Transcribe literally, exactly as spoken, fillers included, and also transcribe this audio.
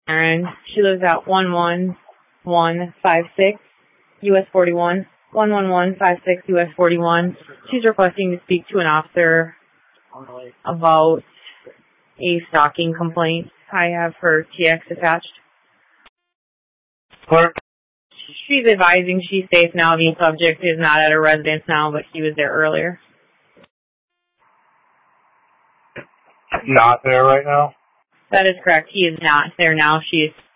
Aaron. She lives at one one one five six U S forty-one. one one one five six U S forty-one. She's requesting to speak to an officer about a stalking complaint. I have her T X attached. Clerk? She's advising she's safe now. The subject is not at her residence now, but he was there earlier. Not there right now? That is correct. He is not there now. She is